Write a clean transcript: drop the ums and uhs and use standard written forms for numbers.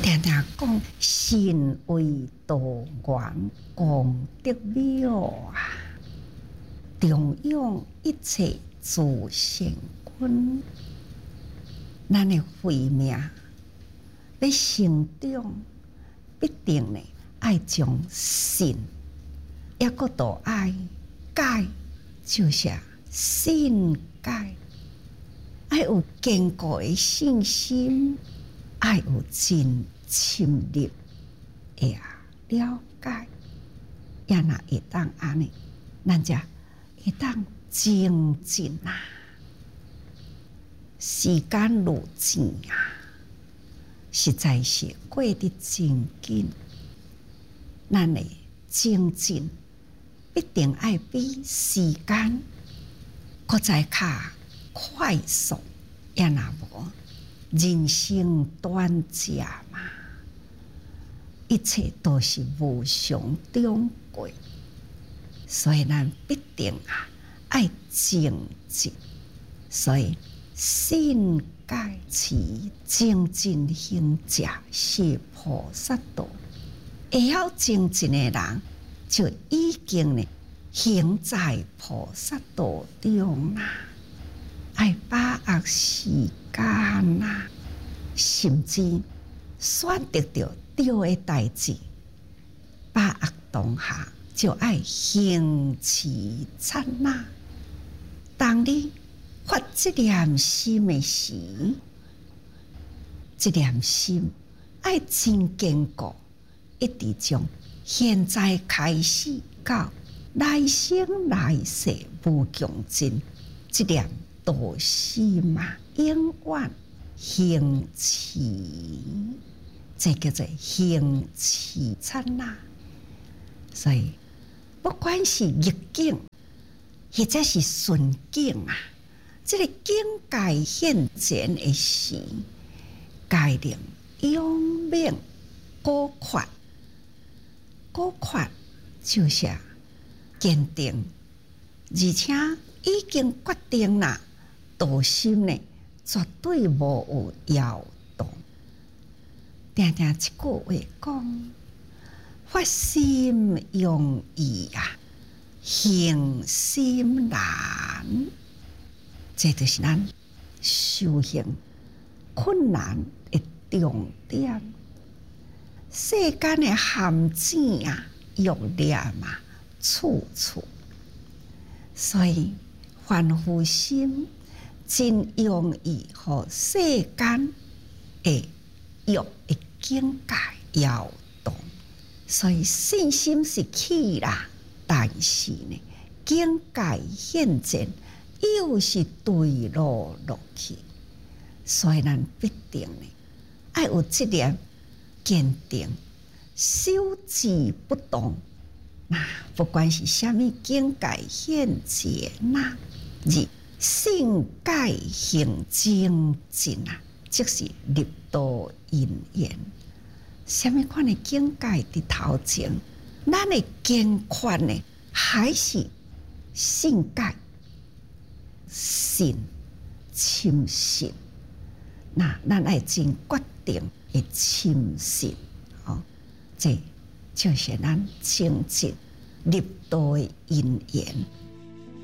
常常讲信为道源，功德妙啊！重用一切诸善根，咱的慧命要成长，必定呢爱将信，也个都爱解，就是信解，爱有坚固的信心，爱有真深入的了解，也若会当安尼，咱才会当精进啊！时间如钱啊，实在是过得真紧。咱的精进必定爱比时间搁再较快速，也若无人生短暂嘛，一切都是无常中过，所以咱必定爱精进。所以信解持精进行者是菩萨道，会晓精进的人就已经呢行在菩萨道中啦。爱把握时间啦，甚至选择到对的代志，把握当下就爱行持刹那。当你发这念心的时，这念心爱真坚固，一直从现在开始到来生来世无穷尽，这念道心嘛，永远行持，这叫做行持刹那。所以，不管是逆境，或者是顺境啊，这个境界现前的时，该能永免果决。果决就是坚定，而且已经决定啦。道心呢，绝对无有摇动。常常一句话讲，发心容易啊，行心难。这就是咱修行困难的重点。世间的陷阱啊、欲念啊，处处。所以凡夫心真容易互世间的欲的境界摇动。所以信心是起啦，但是呢，境界现前又是对落落去。所以咱必定呢，爱有这点坚定，修持不动。那不管是什么境界现前呐，而信解行精进啊，即是入道因缘。什么款的境界伫头前，咱的坚决呢，还是信解、信、深信。那咱爱真决定的深信，这就是咱精进入道的因缘。